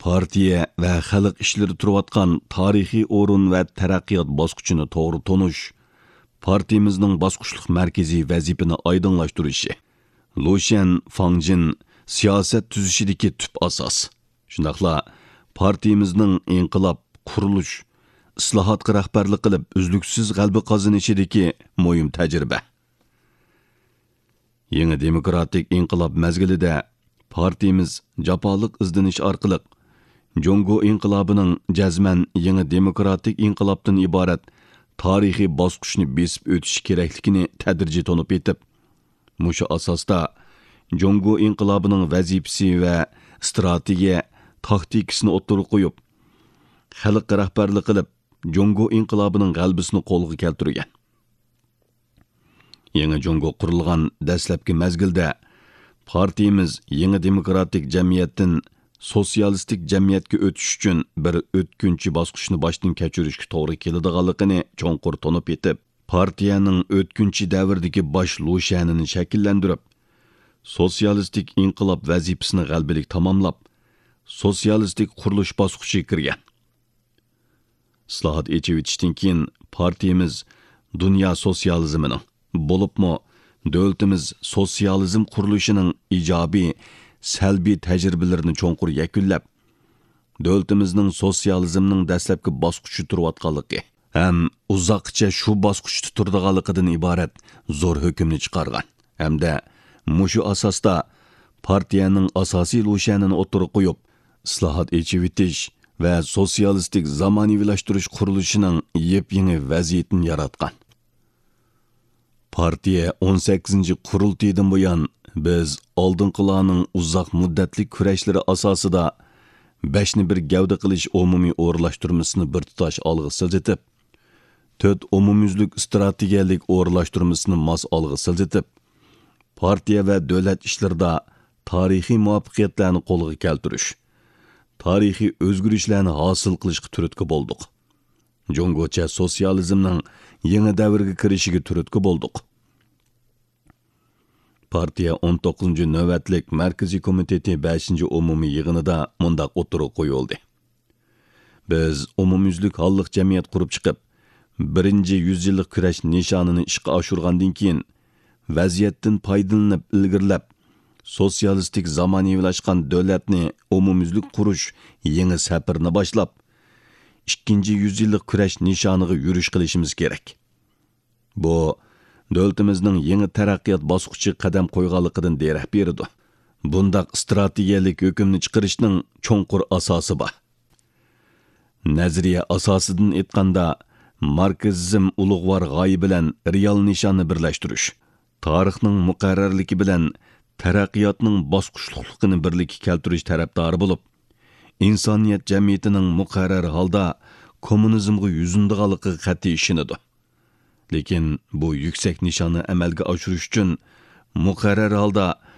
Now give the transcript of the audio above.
partiya va xalq ishlari turayotgan tarixiy o'rin va taraqqiyot bosqichini to'g'ri tonish, partiyamizning bosqichliq markaziy vazifani oydinlashtirishi, Lushan Fangjin siyosat tuzishidagi tub asos. Shundaqla partiyamizning inqilob, qurilish, islohotga rahbarlik qilib, uzluksiz g'alaba qozonishidagi muhim tajriba. Yangi demokratik inqilob mezgilida partiyamiz jafoliq izdinish orqali Jongo inqilobining jazman yangi demokratik inqilobdan iborat tarixiy bosqichni besib o'tish kerakligini tadrijiy tonib etib, mushu asosda Jongo inqilobining vazifasi va strategiya taktikasini o'ttirib qo'yib, xalqqa rahbarlik qilib, Jongo inqilobining g'albisini qo'lga keltirgan. Yangi Jongo qurilgan dastlabki mezgilda partiyamiz yangi demokratik jamiyatdan sotsialistik jamiyatga o'tish uchun bir o'tkinchi bosqichni boshdan kechirishga to'g'ri keladiganligini cho'nqur tonib etib, partiyaning o'tkinchi davrdagi bosh lushanini shakllantirib, sotsialistik inqilob vazifasini g'albalik tamomlab, sotsialistik qurilish bosqichiga kirgan. Islohot echib keyin partiyamiz dunyo sotsializmining bo'libmi davlatimiz sotsializm qurilishining ijobiy, salbiy tajribalarini cho'nqur yakunlab, davlatimizning sotsializmning dastlabki bosqichi turayotganligi ham uzoqcha shu bosqichda turadiganligidan iborat zo'r hukmni chiqargan. Hamda mushu asosda partiyaning asosiy lushanini o'tirib qo'yib, islohot echivitish va sotsialistik zamonaviylashtirish qurilishining yep-yangi vaziyatini yaratgan. Partiya 18 qurultaydan buyon biz oldinqilarning uzoq muddatli kurashlari asosida 5ni bir gavda qilish umumiy o'rlashtirmasini bir tutash olg'a siljitib, 4 umumyuzlik strategiyalik o'rlashtirmasini mos olg'a siljitib, partiya va davlat ishlarida tarixiy muvaffaqiyatlarni qo'lga keltirish, tarixiy o'zgarishlarni hosil qilishga turtki bo'ldik. Jongocha sotsializmning yangi davrga kirishiga turtki bo'ldik. Partiya 19 navbatlik Markaziy komiteti 5 umumiy yig'inida mundaq o'tirib qo'yildi. Biz umumyuzlik holliq jamiyat qurib chiqib, 1-100 yillik kurash nishonini ishga oshirgandan keyin vaziyatdan foydalanib ilgirlab, sotsialistik zamonaviylashgan davlatni umumyuzlik qurish yangi safarni boshlab, 2-100 yillik kurash nishoniga yurish qilishimiz kerak. Bu davlatimizning yangi taraqqiyot bosqichi qadam qo'yganligidan darak berdi. Bundaq strategiyalik hukmni chiqarishning cho'nqur asosi bor. Nazariya asosidan aytganda, marksizm ulug'vor g'oya bilan real nishonni birlashtirish, tarixning muqarrarligi bilan taraqqiyotning bosqichliqligini birlikka keltirish tarafdori bo'lib, insoniyat jamiyatining muqarrar holda kommunizmga yuzindiganligiga qat'iy ishonadi. Lekin bu yuksak nishonni amalga oshirish uchun muqarrar holda